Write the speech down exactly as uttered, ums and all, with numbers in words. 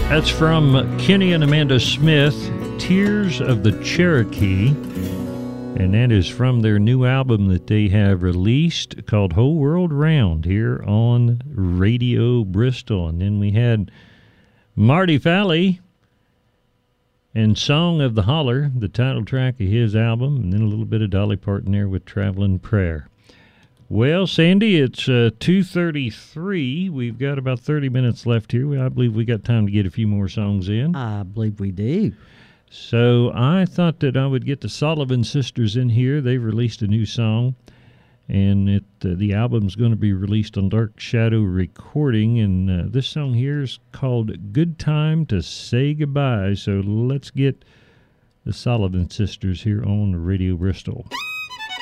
That's from Kenny and Amanda Smith, Tears of the Cherokee. And that is from their new album that they have released called Whole World Round here on Radio Bristol. And then we had Marty Falley and Song of the Holler, the title track of his album, and then a little bit of Dolly Parton there with Traveling Prayer. Well, Sandy, it's uh, two thirty-three. We've got about thirty minutes left here. I believe we got time to get a few more songs in. I believe we do. So I thought that I would get the Sullivan Sisters in here. They've released a new song, and it uh, the album's going to be released on Dark Shadow Recording, and uh, this song here is called Good Time to Say Goodbye. So let's get the Sullivan Sisters here on Radio Bristol.